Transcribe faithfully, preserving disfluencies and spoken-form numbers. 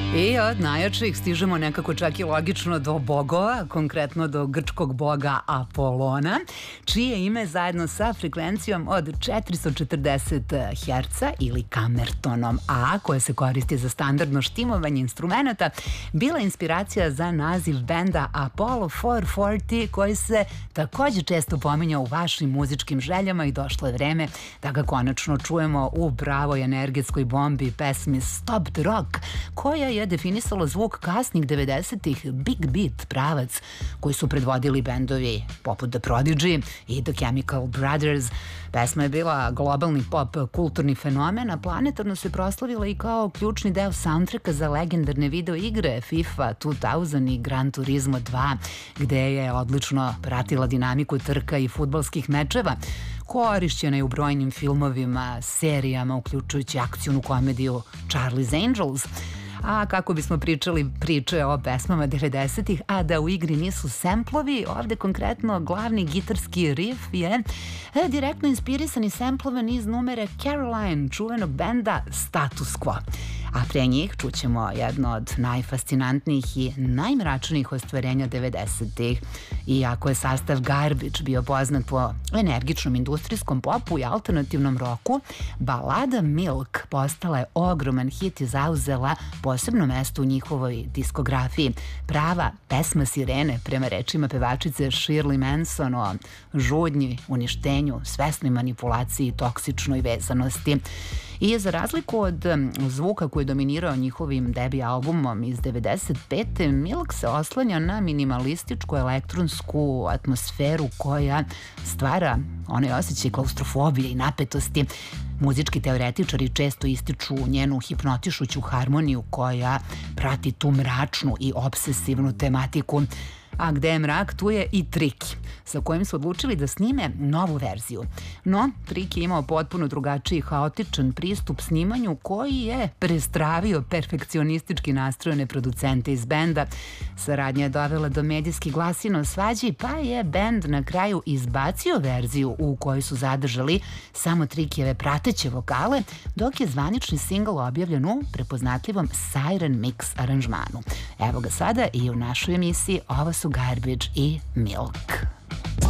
I od najjačih stižemo nekako čak i logično do bogova, konkretno do grčkog boga Apolona, čije ime zajedno sa frekvencijom od četiristo četrdeset herca ili kamertonom A, koje se koristi za standardno štimovanje instrumenta, bila inspiracija za naziv benda Apollo četiristo četrdeset, koji se takođe često pominja u vašim muzičkim željama i došlo je vreme da ga konačno čujemo u pravoj energetskoj bombi pesmi Stop the Rock, koja je definisalo zvuk kasnih devedesetih big beat pravac koji su predvodili bendovi poput The Prodigy i The Chemical Brothers. Pesma je bila globalni pop kulturni fenomen, a planetarno se proslavila i kao ključni deo soundtracka za legendarne video igre FIFA dve hiljade i Gran Turismo dva, gde je odlično pratila dinamiku trka i fudbalskih mečeva. Korišćena je u brojnim filmovima, serijama, uključujući akcijnu komediju Charlie's Angels. A kako bismo pričali priče o pesmama devedesetih, a da u igri nisu semplovi, ovde konkretno glavni gitarski riff je direktno inspirisan i semplovan iz numere Caroline, čuvenog benda Status Quo. A pre njih čućemo jedno od najfascinantnijih i najmračnijih ostvarenja devedesetih. Iako je sastav Garbage bio poznat po energičnom industrijskom popu i alternativnom roku, balada Milk postala je ogroman hit i zauzela posebno mesto u njihovoj diskografiji. Prava pesma sirene, prema rečima pevačice Shirley Manson, o žudnji, uništenju, svesnoj manipulaciji i toksičnoj vezanosti. I za razliku od zvuka koji je dominirao njihovim debi albumom iz devedeset pete. Milk se oslanja na minimalističku elektronsku atmosferu koja stvara onaj osjećaj klaustrofobije i napetosti. Muzički teoretičari često ističu njenu hipnotišuću harmoniju koja prati tu mračnu i obsesivnu tematiku. A gde je mrak, tu je i Triki, sa kojim su odlučili da snime novu verziju. No, Triki je imao potpuno drugačiji haotičan pristup snimanju koji je prestravio perfekcionistički nastrojene producente iz benda. Saradnja je dovela do medijskih glasina o svađi, pa je bend na kraju izbacio verziju u kojoj su zadržali samo Trikijeve prateće vokale, dok je zvanični singl objavljen u prepoznatljivom Siren Mix aranžmanu. Evo ga sada i u našoj emisiji. Ovo su Garbage i Milk.